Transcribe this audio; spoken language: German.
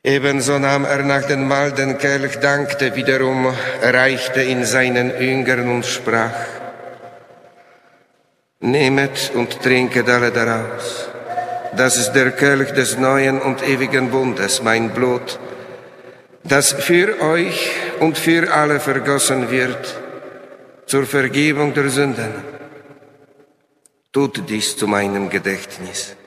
Ebenso nahm er nach dem Mahl den Kelch, dankte wiederum, reichte ihn seinen Jüngern und sprach: Nehmet und trinket alle daraus. Das ist der Kelch des neuen und ewigen Bundes, mein Blut, das für euch und für alle vergossen wird, zur Vergebung der Sünden. Tut dies zu meinem Gedächtnis.